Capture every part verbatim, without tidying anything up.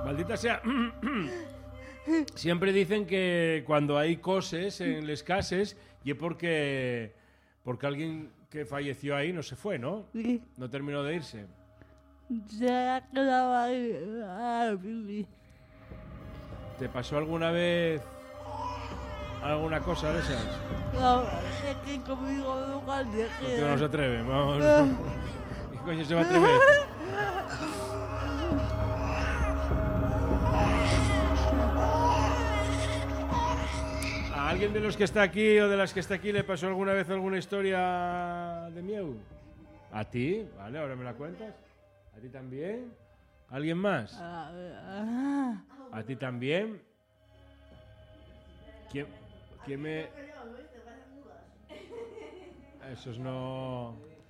Maldita sea. Siempre dicen que cuando hay coses en les cases y es porque porque alguien que falleció ahí no se fue, ¿no? Sí. No terminó de irse. Se ha quedado ahí a vivir. ¿Te pasó alguna vez alguna cosa de esas? No, es que conmigo nunca se Contigo no se atreve, vamos. queda. ¿Qué coño se va a atrever? ¿A alguien de los que está aquí o de las que está aquí le pasó alguna vez alguna historia de miedo? ¿A ti? Vale, ahora me la cuentas. ¿A ti también? ¿Alguien más? Ah, ¿A ti también? ¿Quién, quién me...? Esos no...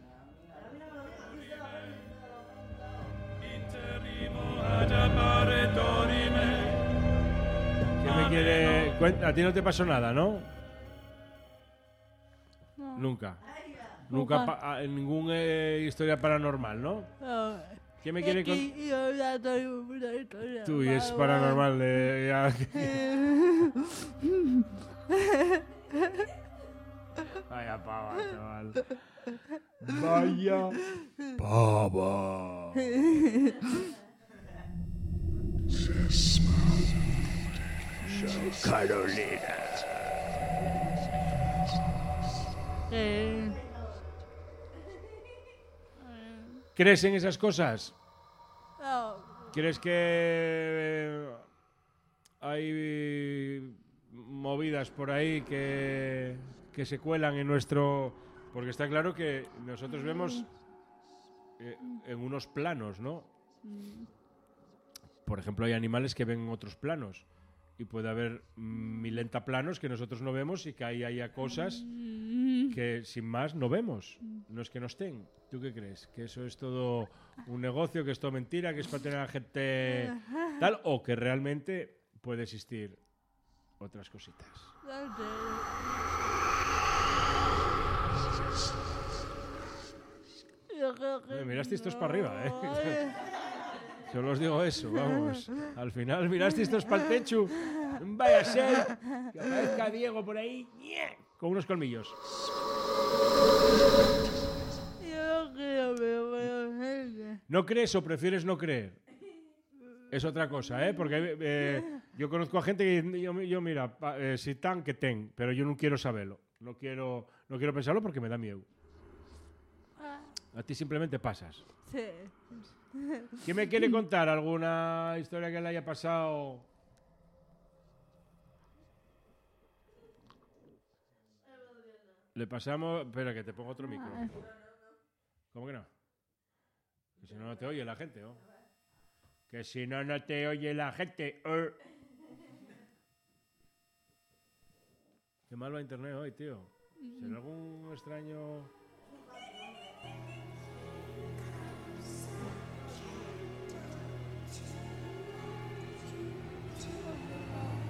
¿Quién me quiere...? Cuen- A ti no te pasó nada, ¿no? no. Nunca. Nunca Nunca. pa- a- ninguna eh, historia paranormal, ¿no? No. ¿Quién me Es quiere que contar? yo ya tengo una historia. Tú, y es paranormal. paranormal. eh, ya- Vaya pava, chaval. Vaya pava. Carolina. Eh, ¿Crees en esas cosas? no. ¿Crees que hay movidas por ahí que, que se cuelan en nuestro... Porque está claro que nosotros vemos eh, en unos planos, ¿no? Por ejemplo, hay animales que ven en otros planos. Y puede haber mm, milenta planos que nosotros no vemos y que ahí haya cosas que sin más no vemos. No es que no estén. ¿Tú qué crees? ¿Que eso es todo un negocio, que es todo mentira, que es para tener a la gente tal? ¿O que realmente puede existir otras cositas? No sé. Yo creo que Eh, miraste estos no. para arriba, ¿eh? Eh, Solo os digo eso, vamos. Al final miraste estos para el techo. Vaya a ser que aparezca Diego por ahí ¡nye! Con unos colmillos. Yo no creo, pero bueno, gente. ¿No crees o prefieres no creer? Es otra cosa, ¿eh? Porque eh, yo conozco a gente que yo, yo mira, pa- eh, si tan que ten, pero yo no quiero saberlo. No quiero, no quiero pensarlo porque me da miedo. A ti simplemente pasas. Sí. ¿Quién me quiere contar alguna historia que le haya pasado? Le pasamos... Espera, que te pongo otro micro. ¿Cómo que no? Que si no, no te oye la gente, ¿no? Que si no, no te oye la gente. Er. Qué mal va internet hoy, tío. ¿Será algún extraño...?